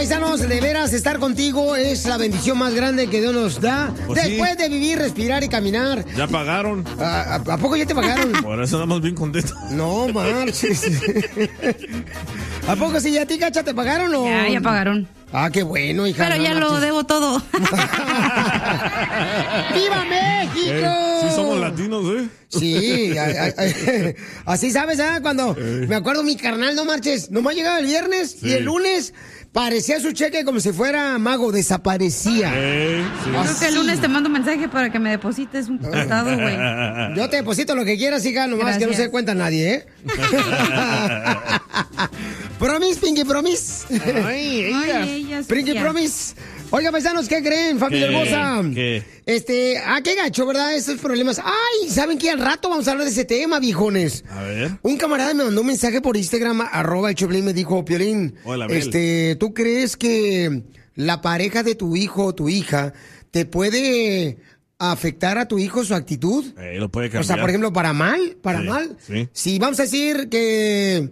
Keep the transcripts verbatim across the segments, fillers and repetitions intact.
Paisanos, de veras, estar contigo es la bendición más grande que Dios nos da. Pues después sí. de vivir, respirar y caminar. ¿Ya pagaron? ¿A, a, ¿a poco ya te pagaron? Por eso estamos bien contentos. No, marches. ¿A poco sí? ¿A ti, Cacha, te pagaron o...? Ya, ya pagaron. Ah, qué bueno, hija. Pero no, ya marches. Lo debo todo. ¡Viva México! Eh, sí somos latinos, ¿eh? Sí, a, a, a, así sabes, ¿ah? Cuando eh. me acuerdo mi carnal, no marches, nomás llegaba el viernes sí. y el lunes parecía su cheque como si fuera mago, desaparecía. Eh, sí. Creo que el lunes te mando un mensaje para que me deposites un prestado, güey. Yo te deposito lo que quieras, hija, nomás Gracias. Que no se dé cuenta nadie, ¿eh? Promise, Pinky Promise. Ay, ella. Ay, ella Pinky Promise. Oiga, paisanos, ¿qué creen, familia ¿Qué? hermosa? ¿Qué? Este, ah, qué gacho, ¿verdad? Estos problemas. Ay, ¿saben qué? Al rato vamos a hablar de ese tema, viejones. A ver. Un camarada me mandó un mensaje por Instagram, arroba el Choplin, me dijo, Piolín, Hola, este, ¿tú crees que la pareja de tu hijo o tu hija te puede afectar a tu hijo su actitud? Eh, lo puede cambiar. O sea, por ejemplo, para mal, para sí, mal. Sí. Si vamos a decir que...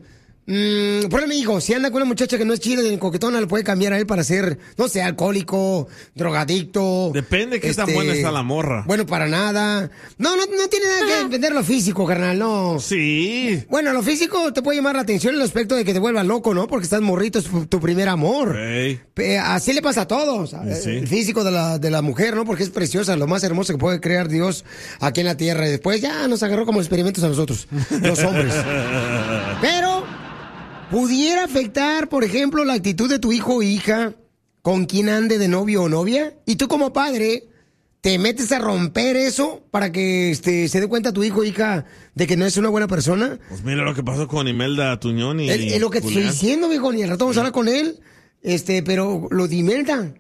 Mm, por ejemplo, mi hijo, si anda con una muchacha que no es chida ni coquetona, le puede cambiar a él para ser, no sé, alcohólico, drogadicto. Depende de qué este, tan buena está la morra. Bueno, para nada. No, no, no tiene nada que vender lo físico, carnal, no. Sí. Bueno, lo físico te puede llamar la atención en el aspecto de que te vuelva loco, ¿no? Porque estás morrito, es tu primer amor. Hey. Así le pasa a todos. Sí. El físico de la, de la mujer, ¿no? Porque es preciosa, lo más hermoso que puede crear Dios aquí en la tierra. Y después ya nos agarró como experimentos a nosotros, los hombres. Pero... ¿pudiera afectar, por ejemplo, la actitud de tu hijo o hija con quien ande de novio o novia? Y tú como padre, ¿te metes a romper eso para que este, se dé cuenta tu hijo o hija de que no es una buena persona? Pues mira lo que pasó con Imelda Tuñón y... Es lo que te estoy diciendo, viejo, y al rato vamos a hablar con él, este, pero lo de Imelda...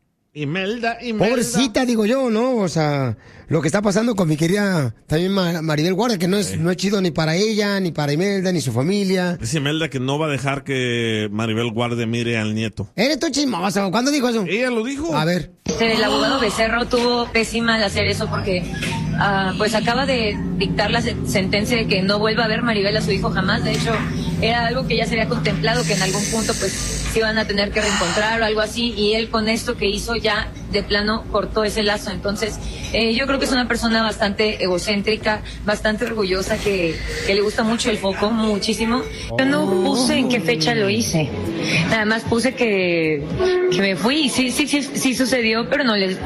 Imelda, Imelda. Pobrecita, digo yo, ¿no? O sea, lo que está pasando con mi querida también Maribel Guardia, que no es, sí. no es chido ni para ella, ni para Imelda, ni su familia. Es Imelda que no va a dejar que Maribel Guardia mire al nieto. Eres tú chismoso. ¿Cuándo dijo eso? Ella lo dijo. A ver. El abogado Becerro tuvo pésima al hacer eso porque uh, pues acaba de dictar la sentencia de que no vuelva a ver Maribel a su hijo jamás. De hecho, era algo que ya se había contemplado, que en algún punto pues se iban a tener que reencontrar o algo así, y él con esto que hizo ya de plano cortó ese lazo. Entonces eh, yo creo que es una persona bastante egocéntrica, bastante orgullosa, que, que le gusta mucho el foco, muchísimo. Yo no puse en qué fecha lo hice, nada más puse que, que me fui, sí, sí, sí, sí sucedió, pero no les